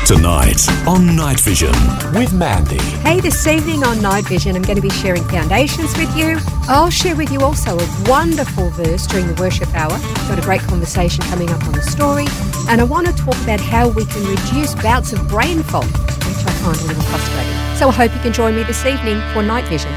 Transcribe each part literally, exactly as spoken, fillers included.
Tonight on Night Vision with Mandy. Hey, this evening on Night Vision, I'm going to be sharing foundations with you. I'll share with you also a wonderful verse during the worship hour. Got a great conversation coming up on the story. And I want to talk about how we can reduce bouts of brain fog, which I find a little frustrating. So I hope you can join me this evening for Night Vision.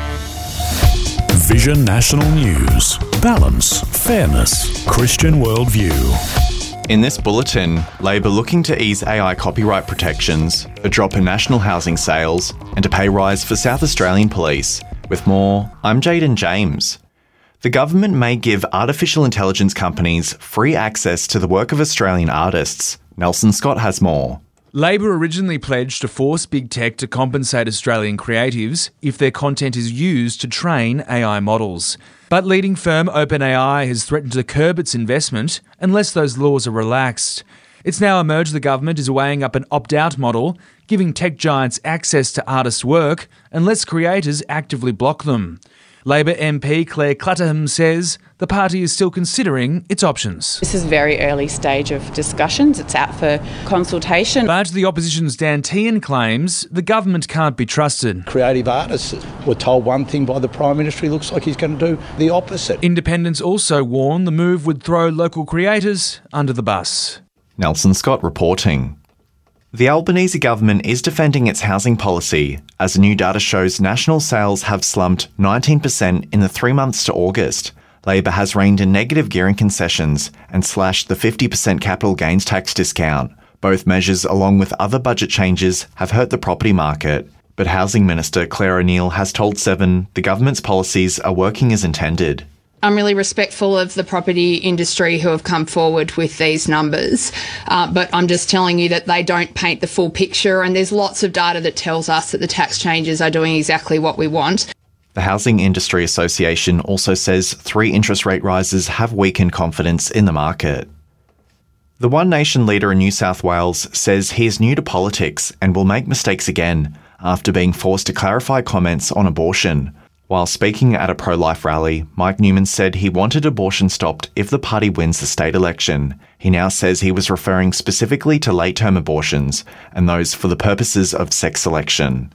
Vision National News. Balance, fairness, Christian worldview. In this bulletin, Labor looking to ease A I copyright protections, a drop in national housing sales, and a pay rise for South Australian Police. With more, I'm Jaden James. The government may give artificial intelligence companies free access to the work of Australian artists. Nelson Scott has more. Labor originally pledged to force big tech to compensate Australian creatives if their content is used to train A I models. But leading firm OpenAI has threatened to curb its investment unless those laws are relaxed. It's now emerged the government is weighing up an opt-out model, giving tech giants access to artists' work unless creators actively block them. Labor M P Claire Clutterham says the party is still considering its options. This is a very early stage of discussions. It's out for consultation. But the opposition's Dan Tehan claims the government can't be trusted. Creative artists were told one thing by the Prime Minister. He looks like he's going to do the opposite. Independents also warn the move would throw local creators under the bus. Nelson Scott reporting. The Albanese government is defending its housing policy, as new data shows national sales have slumped nineteen percent in the three months to August. Labor has reined in negative gearing concessions and slashed the fifty percent capital gains tax discount. Both measures, along with other budget changes, have hurt the property market. But Housing Minister Claire O'Neill has told Seven the government's policies are working as intended. I'm really respectful of the property industry who have come forward with these numbers, uh, but I'm just telling you that they don't paint the full picture, and there's lots of data that tells us that the tax changes are doing exactly what we want. The Housing Industry Association also says three interest rate rises have weakened confidence in the market. The One Nation leader in New South Wales says he is new to politics and will make mistakes again after being forced to clarify comments on abortion. While speaking at a pro-life rally, Mike Newman said he wanted abortion stopped if the party wins the state election. He now says he was referring specifically to late-term abortions and those for the purposes of sex selection.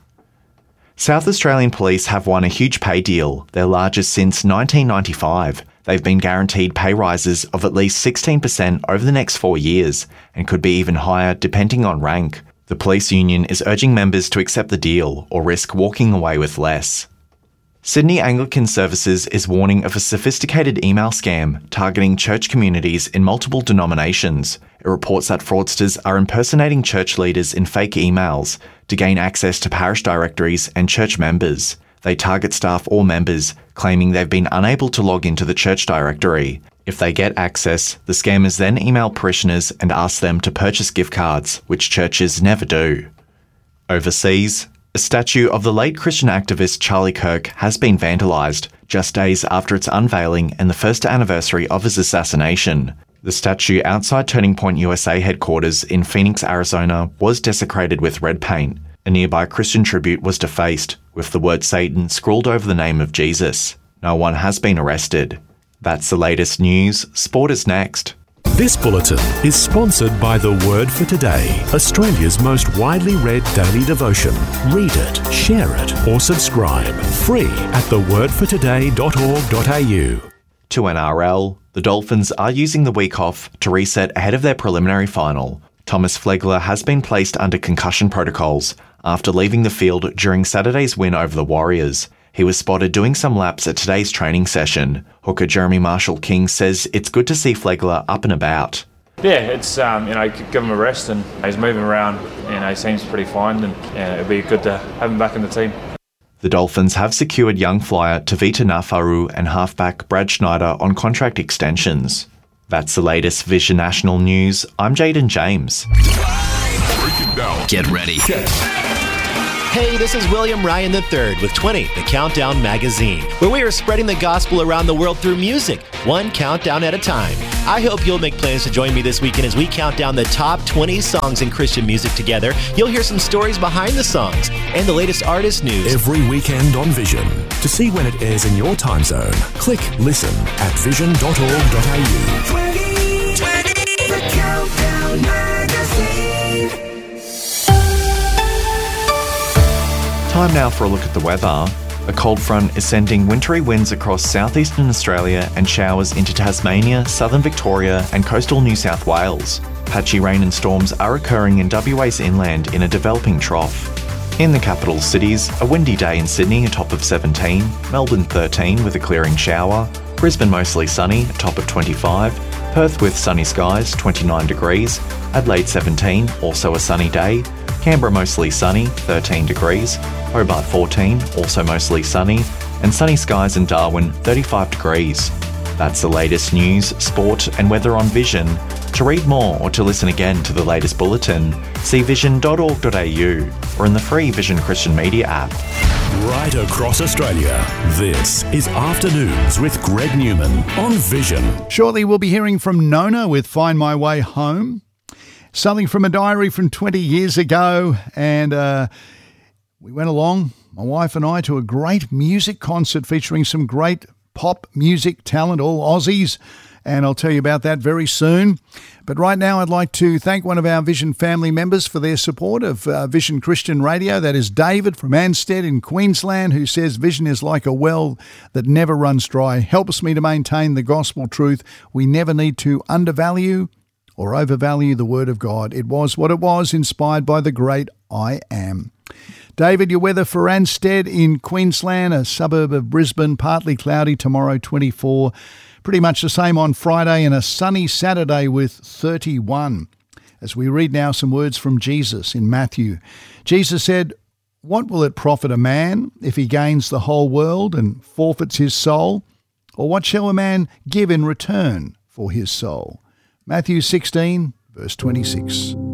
South Australian Police have won a huge pay deal, their largest since nineteen ninety-five. They've been guaranteed pay rises of at least sixteen percent over the next four years and could be even higher depending on rank. The police union is urging members to accept the deal or risk walking away with less. Sydney Anglican Services is warning of a sophisticated email scam targeting church communities in multiple denominations. It reports that fraudsters are impersonating church leaders in fake emails to gain access to parish directories and church members. They target staff or members, claiming they've been unable to log into the church directory. If they get access, the scammers then email parishioners and ask them to purchase gift cards, which churches never do. Overseas, a statue of the late Christian activist Charlie Kirk has been vandalised just days after its unveiling and the first anniversary of his assassination. The statue outside Turning Point U S A headquarters in Phoenix, Arizona was desecrated with red paint. A nearby Christian tribute was defaced, with the word Satan scrawled over the name of Jesus. No one has been arrested. That's the latest news. Sport is next. This bulletin is sponsored by The Word for Today, Australia's most widely read daily devotion. Read it, share it, or subscribe. Free at the word for today dot org dot a u. To N R L, the Dolphins are using the week off to reset ahead of their preliminary final. Thomas Flegler has been placed under concussion protocols after leaving the field during Saturday's win over the Warriors. He was spotted doing some laps at today's training session. Hooker Jeremy Marshall-King says it's good to see Flegler up and about. Yeah, it's, um, you know, give him a rest and he's moving around, you know, he seems pretty fine and yeah, it'd be good to have him back in the team. The Dolphins have secured young flyer Tavita Nafaru and halfback Brad Schneider on contract extensions. That's the latest Vision National News. I'm Jaden James. Get ready. Hey, this is William Ryan the third with twenty, the Countdown Magazine, where we are spreading the gospel around the world through music, one countdown at a time. I hope you'll make plans to join me this weekend as we count down the top twenty songs in Christian music together. You'll hear some stories behind the songs and the latest artist news. Every weekend on Vision. To see when it airs in your time zone, click listen at vision dot org dot a u. twenty, twenty, the Countdown Magazine. Time now for a look at the weather. A cold front is sending wintry winds across southeastern Australia and showers into Tasmania, southern Victoria and coastal New South Wales. Patchy rain and storms are occurring in W A's inland in a developing trough. In the capital cities, a windy day in Sydney, a top of seventeen, Melbourne thirteen with a clearing shower, Brisbane mostly sunny, a top of twenty-five, Perth with sunny skies, twenty-nine degrees, Adelaide seventeen, also a sunny day, Canberra mostly sunny, thirteen degrees, Hobart fourteen, also mostly sunny, and sunny skies in Darwin, thirty-five degrees. That's the latest news, sport and weather on Vision. To read more or to listen again to the latest bulletin, see vision dot org dot a u or in the free Vision Christian Media app. Right across Australia, this is Afternoons with Greg Newman on Vision. Shortly we'll be hearing from Nona with Find My Way Home. Something from a diary from twenty years ago, and uh, we went along, my wife and I, to a great music concert featuring some great pop music talent, all Aussies, and I'll tell you about that very soon. But right now I'd like to thank one of our Vision family members for their support of uh, Vision Christian Radio. That is David from Ansted in Queensland, who says Vision is like a well that never runs dry, helps me to maintain the gospel truth. We never need to undervalue or overvalue the Word of God. It was what it was, inspired by the great I Am. David, your weather for Ansted in Queensland, a suburb of Brisbane, partly cloudy tomorrow, twenty-four. Pretty much the same on Friday, and a sunny Saturday with thirty-one. As we read now some words from Jesus in Matthew. Jesus said, "What will it profit a man if he gains the whole world and forfeits his soul? Or what shall a man give in return for his soul?" Matthew sixteen, verse twenty-six.